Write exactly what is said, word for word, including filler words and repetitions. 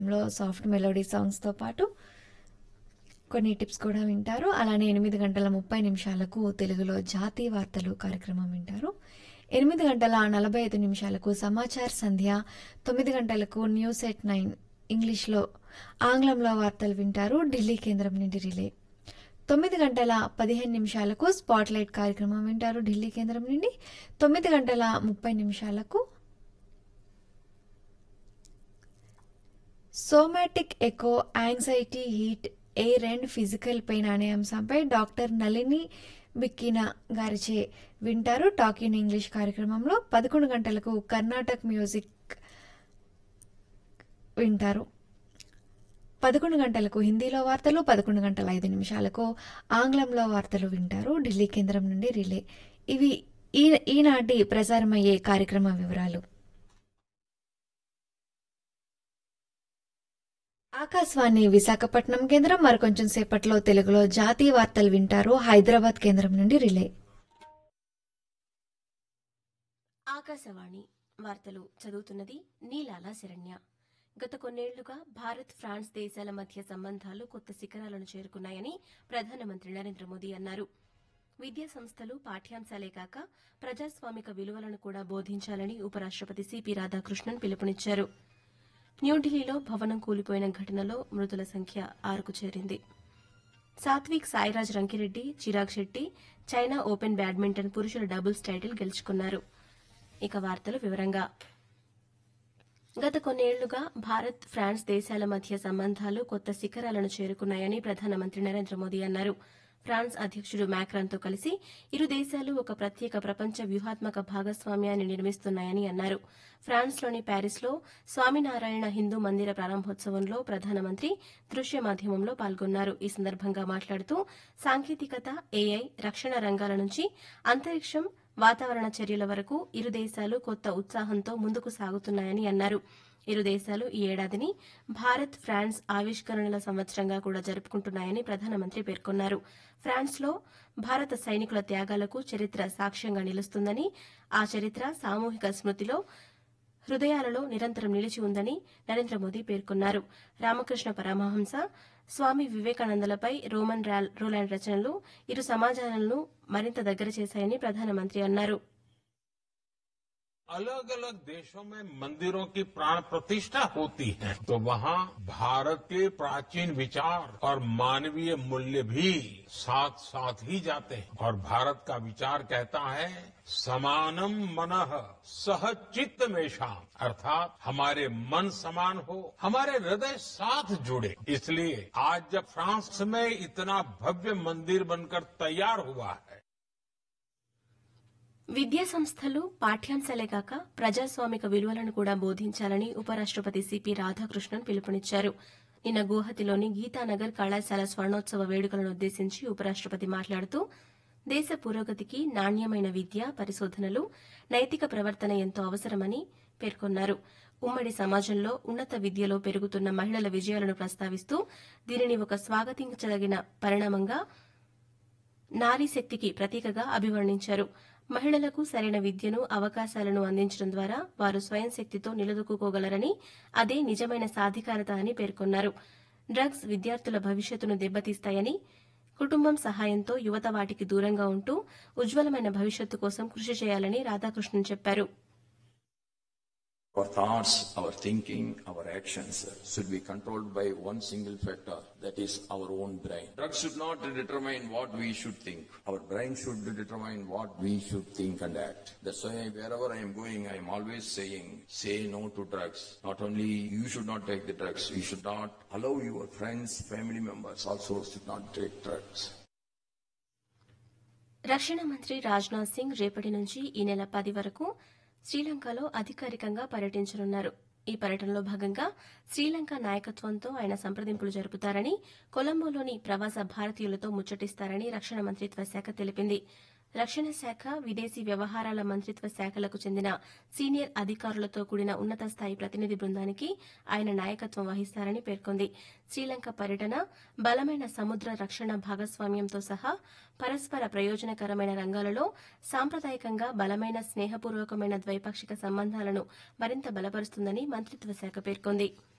లో soft melody సాంగ్స్తో పాటు కొన్ని టిప్స్ కూడా వింటారు. అలానే ఎనిమిది గంటల ముప్పై నిమిషాలకు తెలుగులో జాతీయ వార్తలు కార్యక్రమం వింటారు. ఎనిమిది గంటల నలభై ఐదు నిమిషాలకు సమాచార సంధ్య, తొమ్మిది గంటలకు న్యూస్ ఎట్ నైన్ ఇంగ్లీష్లో ఆంగ్లంలో వార్తలు వింటారు ఢిల్లీ కేంద్రం నుండి రిలే. తొమ్మిది గంటల పదిహేను నిమిషాలకు స్పాట్లైట్ కార్యక్రమం వింటారు ఢిల్లీ కేంద్రం నుండి. తొమ్మిది గంటల ముప్పై నిమిషాలకు somatic echo, anxiety, heat, air and physical pain అనే అంశంపై డాక్టర్ నళిని బిక్కిన గారిచే వింటారు టాక్ ఇన్ ఇంగ్లీష్ కార్యక్రమంలో. పదకొండు గంటలకు కర్ణాటక మ్యూజిక్ వింటారు. పదకొండు గంటలకు హిందీలో వార్తలు, పదకొండు గంటల ఐదు నిమిషాలకు ఆంగ్లంలో వార్తలు వింటారు ఢిల్లీ కేంద్రం నుండి రిలే. ఇవి ఈ ఈనాటి ప్రసారమయ్యే కార్యక్రమ వివరాలు. ఆకాశవాణి విశాఖపట్నం కేంద్రం మరికొంచెం సేపట్లో తెలుగులో జాతీయ వార్తలు వింటారు హైదరాబాద్ కేంద్రం నుండి రిలే. ఆకాశవాణి వార్తలు చదువుతున్నది నీలాల శరణ్య. గత కొన్నేళ్లుగా భారత్ ఫ్రాన్స్ దేశాల మధ్య సంబంధాలు కొత్త శిఖరాలను చేరుకున్నాయని ప్రధానమంత్రి నరేంద్ర మోదీ అన్నారు. విద్యా సంస్థలు పాఠ్యాంశాలే కాక ప్రజాస్వామిక విలువలను కూడా బోధించాలని ఉపరాష్టపతి సిపి రాధాకృష్ణన్ పిలుపునిచ్చారు. న్యూఢిల్లీలో భవనం కూలిపోయిన ఘటనలో మృతుల సంఖ్య ఆరుకు చేరింది. Satvik Sairaj Rankireddy, Chirag Shetty China open badminton పురుషుల డబుల్స్ టైటిల్ గెలుచుకున్నారు. ఇక వార్తలు వివరంగా. గత కొన్నేళ్లుగా భారత్ ఫ్రాన్స్ దేశాల మధ్య సంబంధాలు కొత్త శిఖరాలను చేరుకున్నాయని ప్రధానమంత్రి నరేంద్ర మోదీ అన్నారు. ఫ్రాన్స్ అధ్యకుడు మ్యాక్రాన్తో కలిసి ఇరు దేశాలు ఒక ప్రత్యేక ప్రపంచ వ్యూహాత్మక భాగస్వామ్యాన్ని నిర్మిస్తున్నాయని అన్నారు. ఫ్రాన్స్లోని ప్యారిస్లో స్వామినారాయణ హిందూ మందిర ప్రారంభోత్సవంలో ప్రధానమంత్రి దృశ్య మాధ్యమంలో పాల్గొన్నారు. ఈ సందర్భంగా మాట్లాడుతూ సాంకేతికత, ఏఐ, రక్షణ రంగాల నుంచి అంతరిక్షం, వాతావరణ చర్యల వరకు ఇరు దేశాలు కొత్త ఉత్సాహంతో ముందుకు సాగుతున్నాయని అన్నారు. ఇరు దేశాలు ఈ ఏడాదిని భారత్ ఫ్రాన్స్ ఆవిష్కరణల సంవత్సరంగా కూడా జరుపుకుంటున్నాయని ప్రధానమంత్రి పేర్కొన్నారు. ఫ్రాన్స్లో భారత సైనికుల త్యాగాలకు చరిత్ర సాక్ష్యంగా నిలుస్తుందని, ఆ చరిత్ర సామూహిక స్మృతిలో, హృదయాలలో నిరంతరం నిలిచి ఉందని నరేంద్ర మోదీ పేర్కొన్నారు. రామకృష్ణ పరమహంస, స్వామి వివేకానందలపై రోమన్ రోలాండ్ రచనలు ఇరు సమాజాలను మరింత దగ్గర చేశాయని ప్రధానమంత్రి అన్నారు. अलग अलग देशों में मंदिरों की प्राण प्रतिष्ठा होती है तो वहाँ भारत के प्राचीन विचार और मानवीय मूल्य भी साथ साथ ही जाते हैं. और भारत का विचार कहता है समानम मनः सह चित्त मेषाम, अर्थात हमारे मन समान हो, हमारे हृदय साथ जुड़े. इसलिए आज जब फ्रांस में इतना भव्य मंदिर बनकर तैयार हुआ है. విద్యా సంస్థలు పాఠ్యాంశాలే కాక ప్రజాస్వామిక విలువలను కూడా బోధించాలని ఉపరాష్టపతి సిపి రాధాకృష్ణన్ పిలుపునిచ్చారు. నిన్న గువాహతిలోని గీతానగర్ కళాశాల స్వర్ణోత్సవ వేడుకలను ఉద్దేశించి ఉపరాష్టపతి మాట్లాడుతూ దేశ పురోగతికి నాణ్యమైన విద్య, పరిశోధనలు, నైతిక ప్రవర్తన ఎంతో అవసరమని పేర్కొన్నారు. ఉమ్మడి సమాజంలో ఉన్నత విద్యలో పెరుగుతున్న మహిళల విజయాలను ప్రస్తావిస్తూ దీనిని ఒక స్వాగతించదగిన పరిణామంగా, నారీ శక్తికి ప్రతీకగా అభివర్ణించారు. మహిళలకు సరైన విద్యను, అవకాశాలను అందించడం ద్వారా వారు స్వయం శక్తితో నిలదొక్కుకోగలరని, అదే నిజమైన సాధికారత అని పేర్కొన్నారు. డ్రగ్స్ విద్యార్థుల భవిష్యత్తును దెబ్బతీస్తాయని, కుటుంబం సహాయంతో యువత వాటికి దూరంగా ఉంటూ ఉజ్వలమైన భవిష్యత్తు కోసం కృషి చేయాలని రాధాకృష్ణన్ చెప్పారు. Our thoughts, our thinking, our actions should be controlled by one single factor, that is our own brain. Drugs should not determine what we should think. Our brain should determine what we should think and act. That's why wherever I am going, I am always saying, say no to drugs. Not only you should not take the drugs, you should not allow your friends, family members also should not take drugs. రక్షణ మంత్రి రాజ్నాథ్ సింగ్ రేపటి నుంచి ఈ నెల పది వరకు శ్రీలంకలో అధికారికంగా పర్యటించనున్నారు. ఈ పర్యటనలో భాగంగా శ్రీలంక నాయకత్వంతో ఆయన సంప్రదింపులు జరుపుతారని, కొలంబోలోని ప్రవాస భారతీయులతో ముచ్చటిస్తారని రక్షణ మంత్రిత్వ శాఖ తెలిపింది. రక్షణ శాఖ, విదేశీ వ్యవహారాల మంత్రిత్వ శాఖలకు చెందిన సీనియర్ అధికారులతో కూడిన ఉన్నత స్థాయి ప్రతినిధి బృందానికి ఆయన నాయకత్వం వహిస్తారని పేర్కొంది. శ్రీలంక పర్యటన బలమైన సముద్ర రక్షణ భాగస్వామ్యంతో సహా పరస్పర ప్రయోజనకరమైన రంగాలలో సాంప్రదాయకంగా బలమైన స్నేహపూర్వకమైన ద్వైపాక్షిక సంబంధాలను మరింత బలపరుస్తుందని మంత్రిత్వ శాఖ పేర్కొంది.